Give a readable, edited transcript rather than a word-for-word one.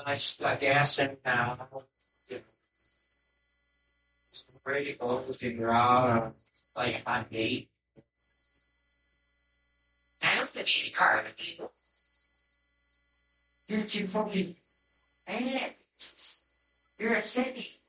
I guess, and you know, it's pretty cool to figure out like a fun date. I don't think any car with people. You're too fucking. Man, you're at Sydney.